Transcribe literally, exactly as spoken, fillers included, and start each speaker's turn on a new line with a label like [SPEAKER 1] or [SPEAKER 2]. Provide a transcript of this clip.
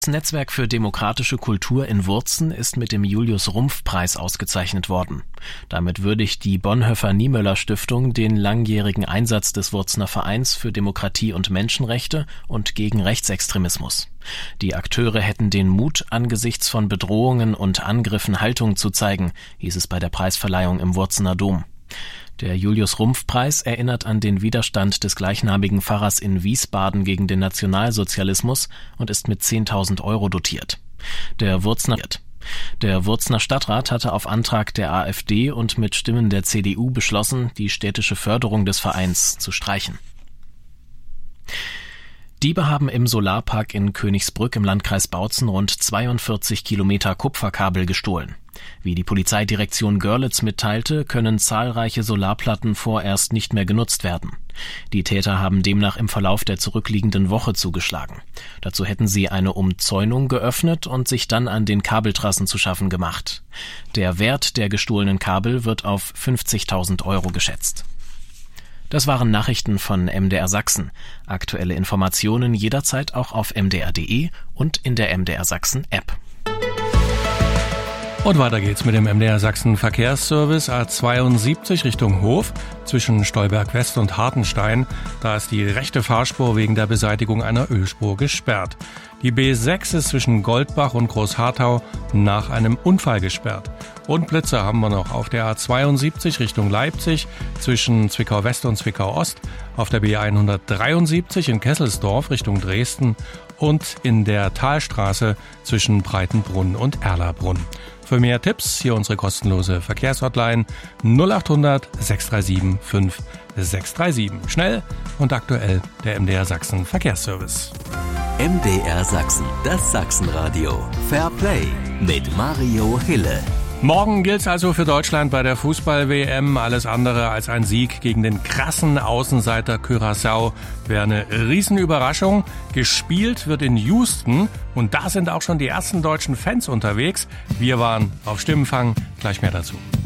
[SPEAKER 1] Das Netzwerk für demokratische Kultur in Wurzen ist mit dem Julius-Rumpf-Preis ausgezeichnet worden. Damit würdigt die Bonhoeffer-Niemöller-Stiftung den langjährigen Einsatz des Wurzener Vereins für Demokratie und Menschenrechte und gegen Rechtsextremismus. Die Akteure hätten den Mut, angesichts von Bedrohungen und Angriffen Haltung zu zeigen, hieß es bei der Preisverleihung im Wurzener Dom. Der Julius-Rumpf-Preis erinnert an den Widerstand des gleichnamigen Pfarrers in Wiesbaden gegen den Nationalsozialismus und ist mit zehntausend Euro dotiert. Der Wurzener Der Wurzener Stadtrat hatte auf Antrag der AfD und mit Stimmen der C D U beschlossen, die städtische Förderung des Vereins zu streichen. Diebe haben im Solarpark in Königsbrück im Landkreis Bautzen rund zweiundvierzig Kilometer Kupferkabel gestohlen. Wie die Polizeidirektion Görlitz mitteilte, können zahlreiche Solarplatten vorerst nicht mehr genutzt werden. Die Täter haben demnach im Verlauf der zurückliegenden Woche zugeschlagen. Dazu hätten sie eine Umzäunung geöffnet und sich dann an den Kabeltrassen zu schaffen gemacht. Der Wert der gestohlenen Kabel wird auf fünfzigtausend Euro geschätzt. Das waren Nachrichten von M D R Sachsen. Aktuelle Informationen jederzeit auch auf m d r punkt d e und in der M D R Sachsen App.
[SPEAKER 2] Und weiter geht's mit dem M D R Sachsen Verkehrsservice A zweiundsiebzig Richtung Hof zwischen Stolberg West und Hartenstein. Da ist die rechte Fahrspur wegen der Beseitigung einer Ölspur gesperrt. Die B sechs ist zwischen Goldbach und Großharthau nach einem Unfall gesperrt. Und Blitze haben wir noch auf der A zweiundsiebzig Richtung Leipzig zwischen Zwickau West und Zwickau Ost, auf der B hundertdreiundsiebzig in Kesselsdorf Richtung Dresden und in der Talstraße zwischen Breitenbrunn und Erlabrunn. Für mehr Tipps hier unsere kostenlose Verkehrshotline null acht hundert sechs drei sieben fünf sechs drei sieben. Schnell und aktuell der M D R Sachsen Verkehrsservice.
[SPEAKER 3] M D R Sachsen, das Sachsenradio. Fair Play mit Mario Hille.
[SPEAKER 2] Morgen gilt's also für Deutschland bei der Fußball-W M. Alles andere als ein Sieg gegen den krassen Außenseiter Curaçao wäre eine Riesenüberraschung. Gespielt wird in Houston und da sind auch schon die ersten deutschen Fans unterwegs. Wir waren auf Stimmenfang. Gleich mehr dazu.